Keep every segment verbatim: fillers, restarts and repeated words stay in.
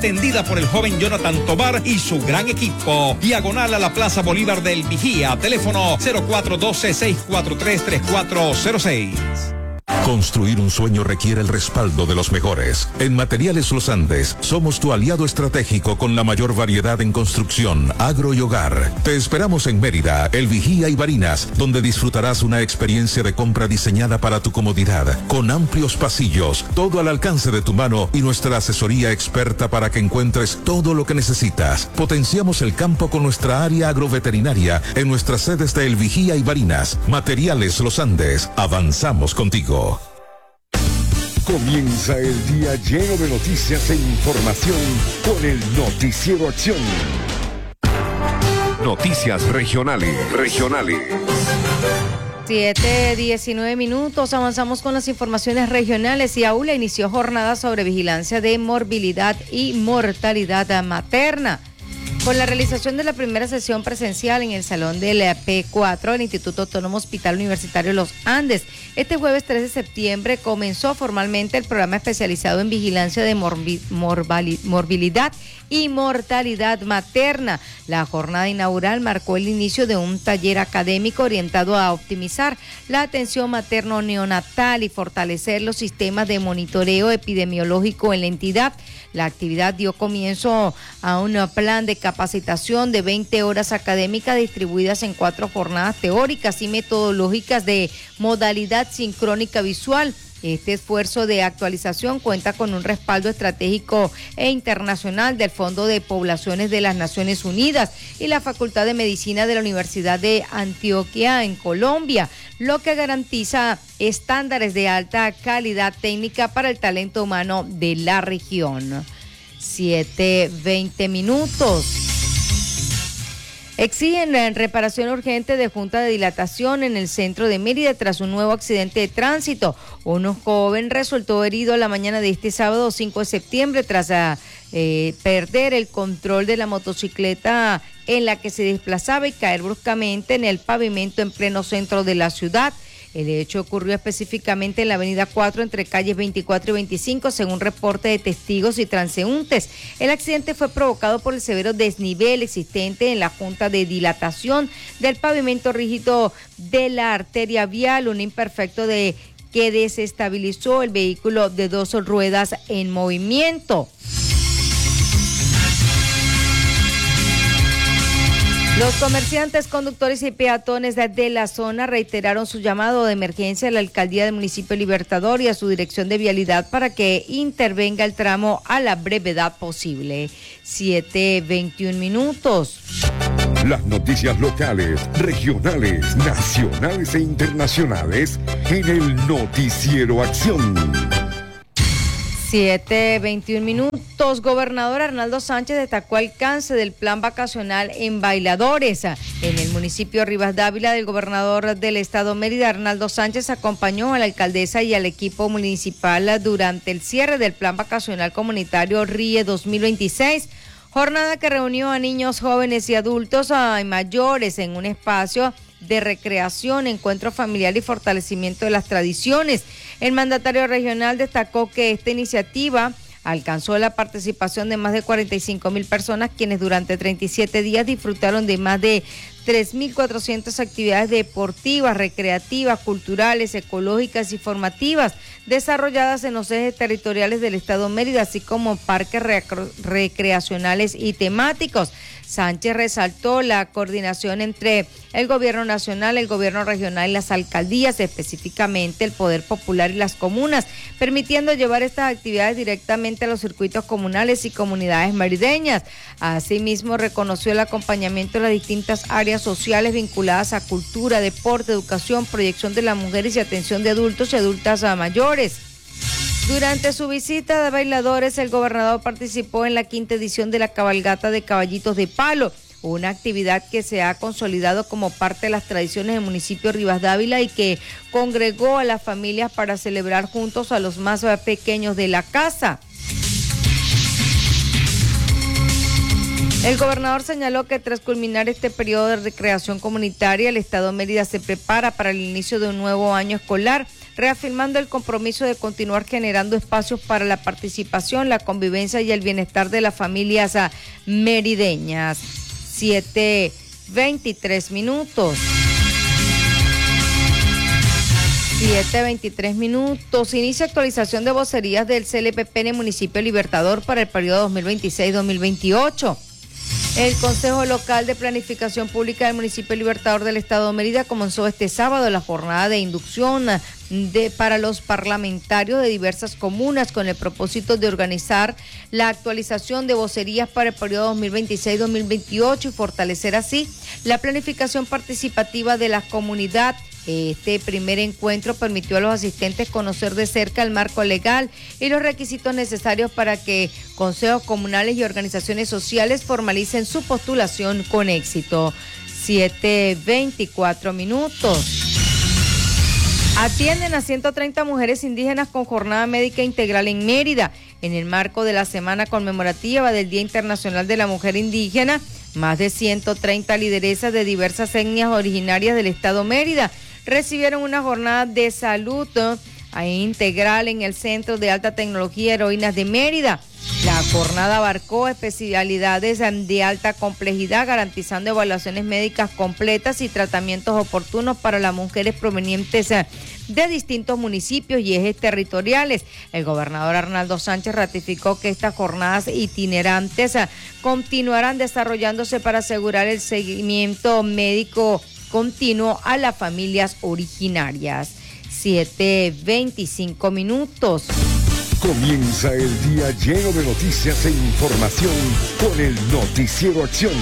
atendida por el joven Jonathan Tobar y su gran equipo. Diagonal a la Plaza Bolívar del Vigía, teléfono cero cuatro uno dos, seis cuatro tres, tres cuatro cero seis. Construir un sueño requiere el respaldo de los mejores. En Materiales Los Andes somos tu aliado estratégico con la mayor variedad en construcción, agro y hogar. Te esperamos en Mérida, El Vigía y Barinas, donde disfrutarás una experiencia de compra diseñada para tu comodidad, con amplios pasillos, todo al alcance de tu mano y nuestra asesoría experta para que encuentres todo lo que necesitas. Potenciamos el campo con nuestra área agroveterinaria en nuestras sedes de El Vigía y Barinas. Materiales Los Andes, avanzamos contigo. Comienza el día lleno de noticias e información con el Noticiero Acción. Noticias regionales, regionales. siete diecinueve minutos, avanzamos con las informaciones regionales y AULA inició jornada sobre vigilancia de morbilidad y mortalidad materna. Con la realización de la primera sesión presencial en el Salón del P cuatro del Instituto Autónomo Hospital Universitario Los Andes, este jueves tres de septiembre comenzó formalmente el programa especializado en vigilancia de morbi- morbali- morbilidad y mortalidad materna. La jornada inaugural marcó el inicio de un taller académico orientado a optimizar la atención materno-neonatal y fortalecer los sistemas de monitoreo epidemiológico en la entidad. La actividad dio comienzo a un plan de capacitación de veinte horas académicas distribuidas en cuatro jornadas teóricas y metodológicas de modalidad sincrónica visual. Este esfuerzo de actualización cuenta con un respaldo estratégico e internacional del Fondo de Poblaciones de las Naciones Unidas y la Facultad de Medicina de la Universidad de Antioquia en Colombia, lo que garantiza estándares de alta calidad técnica para el talento humano de la región. siete veinte minutos. Exigen reparación urgente de junta de dilatación en el centro de Mérida tras un nuevo accidente de tránsito. Un joven resultó herido la mañana de este sábado cinco de septiembre tras eh, perder el control de la motocicleta en la que se desplazaba y caer bruscamente en el pavimento en pleno centro de la ciudad. El hecho ocurrió específicamente en la avenida cuatro entre calles veinticuatro y veinticinco, según reporte de testigos y transeúntes. El accidente fue provocado por el severo desnivel existente en la junta de dilatación del pavimento rígido de la arteria vial, un imperfecto de que desestabilizó el vehículo de dos ruedas en movimiento. Los comerciantes, conductores y peatones de, de la zona reiteraron su llamado de emergencia a la alcaldía del municipio Libertador y a su dirección de vialidad para que intervenga el tramo a la brevedad posible. siete veintiún minutos. Las noticias locales, regionales, nacionales e internacionales en el Noticiero Acción. siete veintiún minutos. Gobernador Arnaldo Sánchez destacó alcance del plan vacacional en bailadores. En el municipio Rivas Dávila, del gobernador del estado Mérida, Arnaldo Sánchez, acompañó a la alcaldesa y al equipo municipal durante el cierre del plan vacacional comunitario RIE dos mil veintiséis. Jornada que reunió a niños, jóvenes y adultos y mayores en un espacio de recreación, encuentro familiar y fortalecimiento de las tradiciones. El mandatario regional destacó que esta iniciativa alcanzó la participación de más de cuarenta y cinco mil personas, quienes durante treinta y siete días disfrutaron de más de tres mil cuatrocientas actividades deportivas, recreativas, culturales, ecológicas y formativas, desarrolladas en los ejes territoriales del estado Mérida, así como parques rec- recreacionales y temáticos. Sánchez resaltó la coordinación entre el gobierno nacional, el gobierno regional y las alcaldías, específicamente el Poder Popular y las comunas, permitiendo llevar estas actividades directamente a los circuitos comunales y comunidades merideñas. Asimismo, reconoció el acompañamiento de las distintas áreas sociales vinculadas a cultura, deporte, educación, proyección de las mujeres y atención de adultos y adultas a mayores. Durante su visita de bailadores, el gobernador participó en la quinta edición de la cabalgata de caballitos de palo, una actividad que se ha consolidado como parte de las tradiciones del municipio Rivas Dávila y que congregó a las familias para celebrar juntos a los más pequeños de la casa. El gobernador señaló que tras culminar este periodo de recreación comunitaria, el estado Mérida se prepara para el inicio de un nuevo año escolar, reafirmando el compromiso de continuar generando espacios para la participación, la convivencia y el bienestar de las familias merideñas. siete veintitrés minutos. siete veintitrés minutos. Inicia actualización de vocerías del C L P P en el municipio Libertador para el periodo dos mil veintiséis dos mil veintiocho. El Consejo Local de Planificación Pública del municipio Libertador del Estado de Mérida comenzó este sábado la jornada de inducción de, para los parlamentarios de diversas comunas con el propósito de organizar la actualización de vocerías para el periodo dos mil veintiséis dos mil veintiocho y fortalecer así la planificación participativa de la comunidad. Este primer encuentro permitió a los asistentes conocer de cerca el marco legal y los requisitos necesarios para que consejos comunales y organizaciones sociales formalicen su postulación con éxito. siete veinticuatro minutos. Atienden a ciento treinta mujeres indígenas con jornada médica integral en Mérida. En el marco de la semana conmemorativa del Día Internacional de la Mujer Indígena, más de ciento treinta lideresas de diversas etnias originarias del Estado Mérida recibieron una jornada de salud ¿no? integral en el Centro de Alta Tecnología Heroínas de Mérida. La jornada abarcó especialidades de alta complejidad, garantizando evaluaciones médicas completas y tratamientos oportunos para las mujeres provenientes de distintos municipios y ejes territoriales. El gobernador Arnaldo Sánchez ratificó que estas jornadas itinerantes continuarán desarrollándose para asegurar el seguimiento médico continuo a las familias originarias. siete veinticinco minutos. Comienza el día lleno de noticias e información con el Noticiero Acción.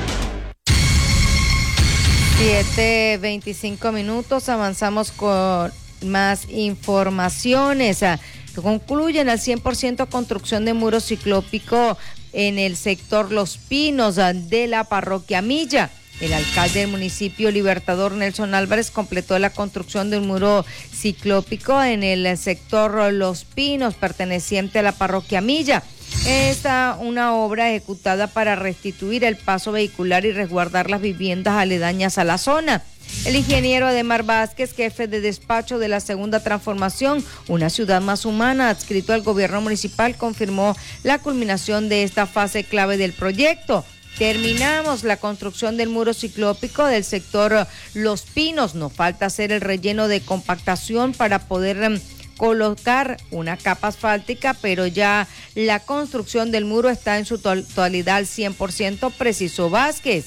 siete veinticinco minutos, avanzamos con más informaciones. Concluyen al cien por ciento construcción de muro ciclópico en el sector Los Pinos de la parroquia Milla. El alcalde del municipio Libertador, Nelson Álvarez, completó la construcción de un muro ciclópico en el sector Los Pinos, perteneciente a la parroquia Milla. Esta una obra ejecutada para restituir el paso vehicular y resguardar las viviendas aledañas a la zona. El ingeniero Ademar Vázquez, jefe de despacho de la Segunda Transformación, una ciudad más humana, adscrito al gobierno municipal, confirmó la culminación de esta fase clave del proyecto. Terminamos la construcción del muro ciclópico del sector Los Pinos. Nos falta hacer el relleno de compactación para poder um, colocar una capa asfáltica, pero ya la construcción del muro está en su totalidad al cien por ciento, precisó Vázquez.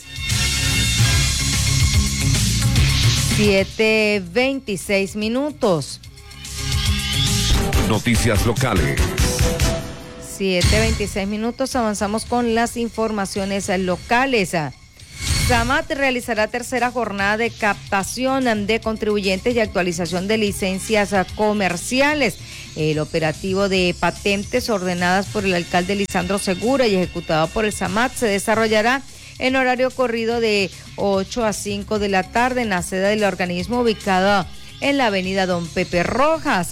siete veintiséis minutos. Noticias locales. siete veintiséis minutos, avanzamos con las informaciones locales. SAMAT realizará tercera jornada de captación de contribuyentes y actualización de licencias comerciales. El operativo de patentes ordenadas por el alcalde Lisandro Segura y ejecutado por el SAMAT se desarrollará en horario corrido de ocho a cinco de la tarde en la sede del organismo ubicada en la avenida Don Pepe Rojas.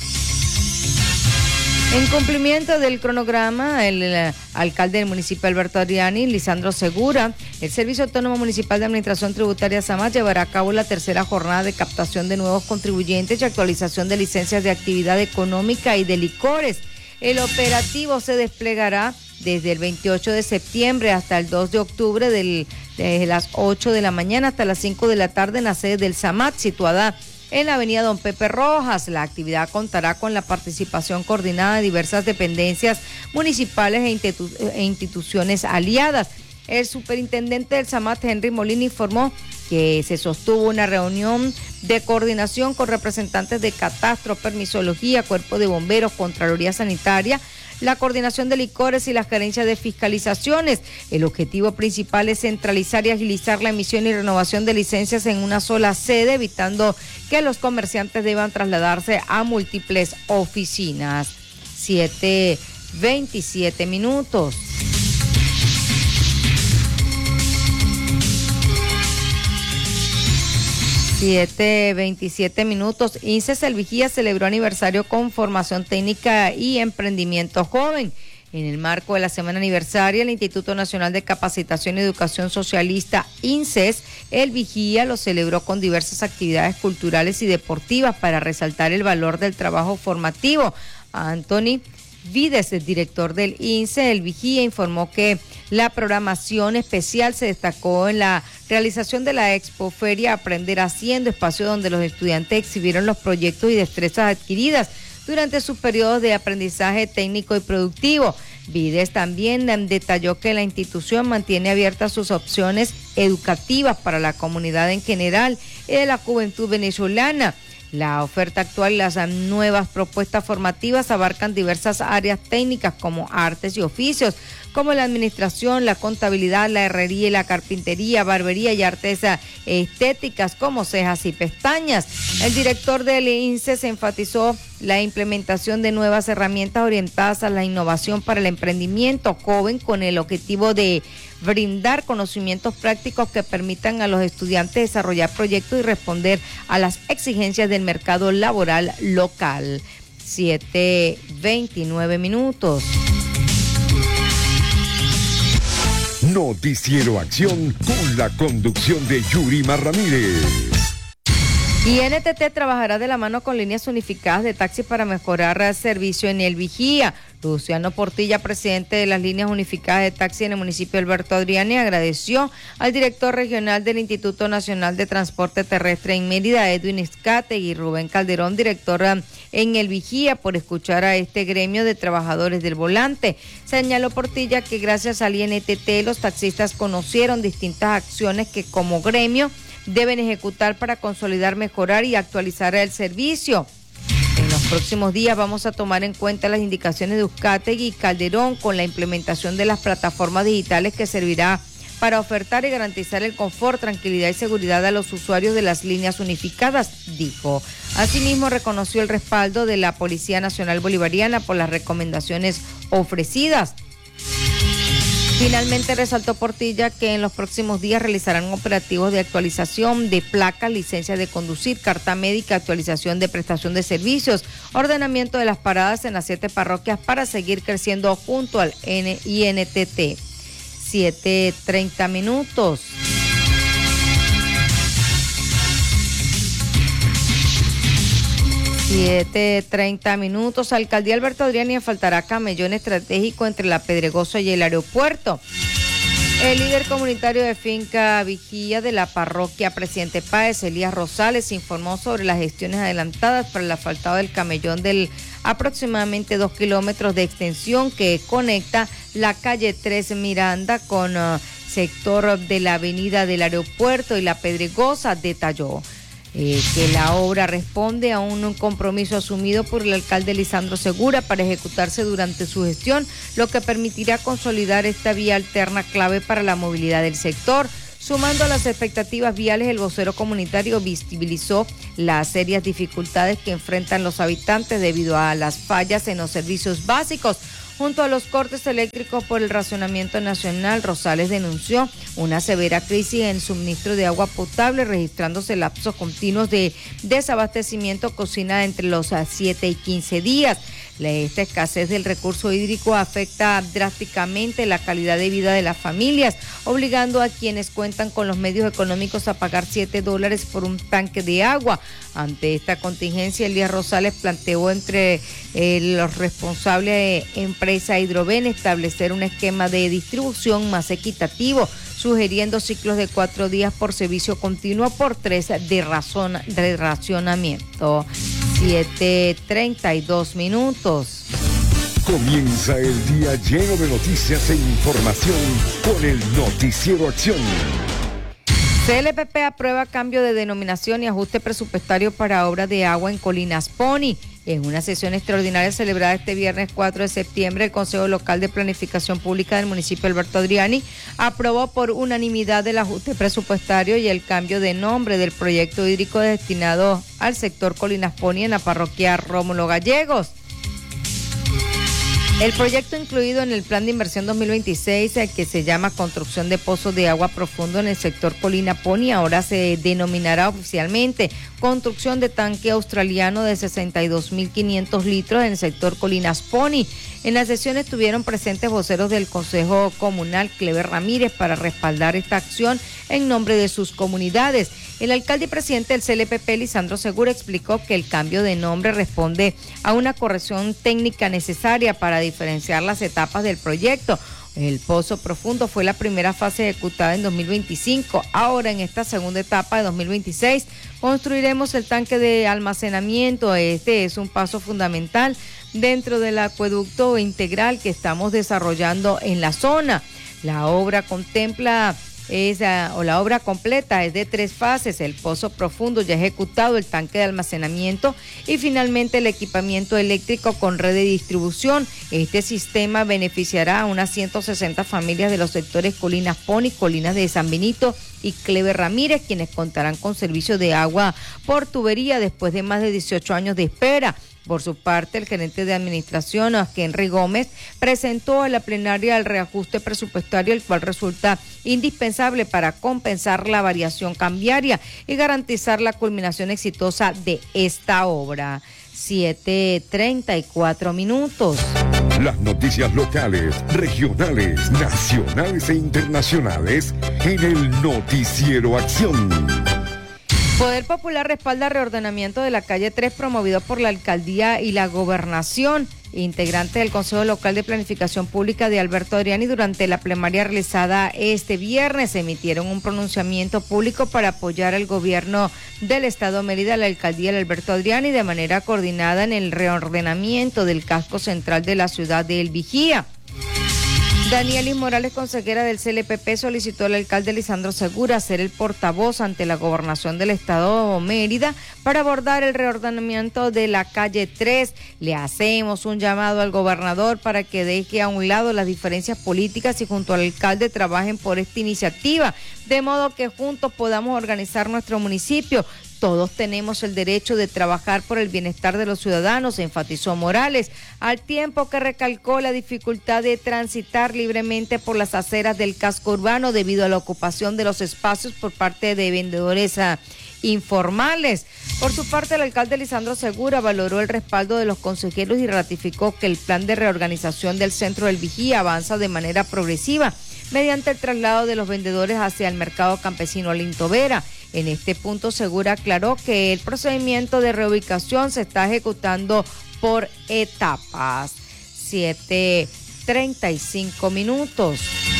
En cumplimiento del cronograma, el, el alcalde del municipio Alberto Adriani, Lisandro Segura, el Servicio Autónomo Municipal de Administración Tributaria SAMAT llevará a cabo la tercera jornada de captación de nuevos contribuyentes y actualización de licencias de actividad económica y de licores. El operativo se desplegará desde el veintiocho de septiembre hasta el dos de octubre, del, desde las ocho de la mañana hasta las cinco de la tarde en la sede del SAMAT, situada en la avenida Don Pepe Rojas. La actividad contará con la participación coordinada de diversas dependencias municipales e, institu e instituciones aliadas. El superintendente del SAMAT, Henry Molina, informó que se sostuvo una reunión de coordinación con representantes de Catastro, Permisología, Cuerpo de Bomberos, Contraloría Sanitaria, la coordinación de licores y las gerencias de fiscalizaciones. El objetivo principal es centralizar y agilizar la emisión y renovación de licencias en una sola sede, evitando que los comerciantes deban trasladarse a múltiples oficinas. siete veintisiete minutos. siete veintisiete minutos. INSES El Vigía celebró aniversario con formación técnica y emprendimiento joven. En el marco de la semana aniversaria, el Instituto Nacional de Capacitación y Educación Socialista, INSES, el Vigía, lo celebró con diversas actividades culturales y deportivas para resaltar el valor del trabajo formativo. Anthony Vides, el director del INSES, el Vigía, informó que la programación especial se destacó en la realización de la Expo Feria Aprender Haciendo, espacio donde los estudiantes exhibieron los proyectos y destrezas adquiridas durante sus periodos de aprendizaje técnico y productivo. Vides también detalló que la institución mantiene abiertas sus opciones educativas para la comunidad en general y de la juventud venezolana. La oferta actual y las nuevas propuestas formativas abarcan diversas áreas técnicas como artes y oficios, como la administración, la contabilidad, la herrería y la carpintería, barbería y artes estéticas como cejas y pestañas. El director del INSES enfatizó la implementación de nuevas herramientas orientadas a la innovación para el emprendimiento joven con el objetivo de brindar conocimientos prácticos que permitan a los estudiantes desarrollar proyectos y responder a las exigencias del mercado laboral local. siete veintinueve minutos. Noticiero Acción con la conducción de Yurima Ramírez. Y N T T trabajará de la mano con líneas unificadas de taxi para mejorar el servicio en el Vigía. Luciano Portilla, presidente de las líneas unificadas de taxi en el municipio de Alberto Adriani, agradeció al director regional del Instituto Nacional de Transporte Terrestre en Mérida, Edwin Escate, y Rubén Calderón, director en el Vigía, por escuchar a este gremio de trabajadores del volante. Señaló Portilla que gracias al I N T T los taxistas conocieron distintas acciones que como gremio deben ejecutar para consolidar, mejorar y actualizar el servicio. En los próximos días vamos a tomar en cuenta las indicaciones de Uzcategui y Calderón con la implementación de las plataformas digitales que servirá para ofertar y garantizar el confort, tranquilidad y seguridad a los usuarios de las líneas unificadas, dijo. Asimismo, reconoció el respaldo de la Policía Nacional Bolivariana por las recomendaciones ofrecidas. Finalmente resaltó Portilla que en los próximos días realizarán operativos de actualización de placas, licencias de conducir, carta médica, actualización de prestación de servicios, ordenamiento de las paradas en las siete parroquias para seguir creciendo junto al I N T T. siete treinta minutos. siete treinta minutos. Alcaldía Alberto Adriani faltará camellón estratégico entre La Pedregosa y el aeropuerto. El líder comunitario de Finca Vigía de la parroquia Presidente Páez, Elías Rosales, informó sobre las gestiones adelantadas para el asfaltado del camellón del aproximadamente dos kilómetros de extensión que conecta la calle tres Miranda con uh, sector de la avenida del aeropuerto y La Pedregosa. Detalló Eh, que la obra responde a un, un compromiso asumido por el alcalde Lisandro Segura para ejecutarse durante su gestión, lo que permitirá consolidar esta vía alterna clave para la movilidad del sector. Sumando a las expectativas viales, el vocero comunitario visibilizó las serias dificultades que enfrentan los habitantes debido a las fallas en los servicios básicos. Junto a los cortes eléctricos por el racionamiento nacional, Rosales denunció una severa crisis en suministro de agua potable, registrándose lapsos continuos de desabastecimiento que oscila entre los siete y quince días. Esta escasez del recurso hídrico afecta drásticamente la calidad de vida de las familias, obligando a quienes cuentan con los medios económicos a pagar siete dólares por un tanque de agua. Ante esta contingencia, Elías Rosales planteó entre eh, los responsables de empresa Hidroven establecer un esquema de distribución más equitativo, sugiriendo ciclos de cuatro días por servicio continuo por tres de, razón, de racionamiento. siete treinta y dos minutos. Comienza el día lleno de noticias e información con el Noticiero Acción. C L P P aprueba cambio de denominación y ajuste presupuestario para obra de agua en Colinas Pony. En una sesión extraordinaria celebrada este viernes cuatro de septiembre, el Consejo Local de Planificación Pública del municipio de Alberto Adriani aprobó por unanimidad el ajuste presupuestario y el cambio de nombre del proyecto hídrico destinado al sector Colinas Pony en la parroquia Rómulo Gallegos. El proyecto incluido en el Plan de Inversión dos mil veintiséis, eh, que se llama Construcción de Pozos de Agua Profundo en el sector Colina Pony, ahora se denominará oficialmente Construcción de Tanque Australiano de sesenta y dos mil quinientos litros en el sector Colinas Pony. En la sesión estuvieron presentes voceros del Consejo Comunal, Cleber Ramírez, para respaldar esta acción en nombre de sus comunidades. El alcalde y presidente del C L P P, Lisandro Segura, explicó que el cambio de nombre responde a una corrección técnica necesaria para diferenciar las etapas del proyecto. El Pozo Profundo fue la primera fase ejecutada en dos mil veinticinco. Ahora, en esta segunda etapa de dos mil veintiséis, construiremos el tanque de almacenamiento. Este es un paso fundamental dentro del acueducto integral que estamos desarrollando en la zona. La obra contempla Esa, o la obra completa es de tres fases: el pozo profundo ya ejecutado, el tanque de almacenamiento y finalmente el equipamiento eléctrico con red de distribución. Este sistema beneficiará a unas ciento sesenta familias de los sectores Colinas Pony, Colinas de San Benito y Cleber Ramírez, quienes contarán con servicio de agua por tubería después de más de dieciocho años de espera. Por su parte, el gerente de administración, Henry Gómez, presentó a la plenaria el reajuste presupuestario, el cual resulta indispensable para compensar la variación cambiaria y garantizar la culminación exitosa de esta obra. siete treinta y cuatro minutos. Las noticias locales, regionales, nacionales e internacionales en el Noticiero Acción. Poder Popular respalda reordenamiento de la calle tres promovido por la alcaldía y la gobernación. Integrante del Consejo Local de Planificación Pública de Alberto Adriani, durante la plenaria realizada este viernes, emitieron un pronunciamiento público para apoyar al gobierno del Estado Mérida, la alcaldía de Alberto Adriani, de manera coordinada en el reordenamiento del casco central de la ciudad de El Vigía. Danielis Morales, consejera del C L P P, solicitó al alcalde Lisandro Segura ser el portavoz ante la gobernación del estado Mérida para abordar el reordenamiento de la calle tres. Le hacemos un llamado al gobernador para que deje a un lado las diferencias políticas y junto al alcalde trabajen por esta iniciativa, de modo que juntos podamos organizar nuestro municipio. Todos tenemos el derecho de trabajar por el bienestar de los ciudadanos, enfatizó Morales, al tiempo que recalcó la dificultad de transitar libremente por las aceras del casco urbano debido a la ocupación de los espacios por parte de vendedores uh, informales. Por su parte, el alcalde Lisandro Segura valoró el respaldo de los consejeros y ratificó que el plan de reorganización del centro del Vigía avanza de manera progresiva mediante el traslado de los vendedores hacia el mercado campesino Linto Vera. En este punto, Segura aclaró que el procedimiento de reubicación se está ejecutando por etapas. siete treinta y cinco minutos.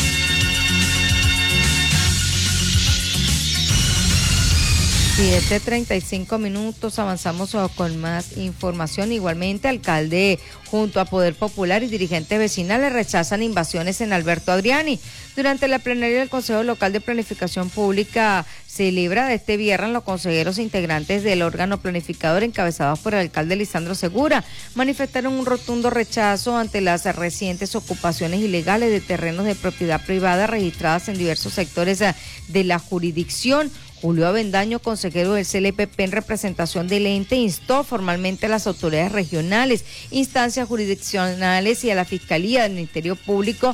siete treinta y cinco minutos, avanzamos con más información. Igualmente, alcalde junto a Poder Popular y dirigentes vecinales rechazan invasiones en Alberto Adriani. Durante la plenaria del Consejo Local de Planificación Pública celebra de este viernes, los consejeros integrantes del órgano planificador encabezados por el alcalde Lisandro Segura manifestaron un rotundo rechazo ante las recientes ocupaciones ilegales de terrenos de propiedad privada registradas en diversos sectores de la jurisdicción. Julio Avendaño, consejero del C L P P en representación del ente, instó formalmente a las autoridades regionales, instancias jurisdiccionales y a la Fiscalía del Ministerio Público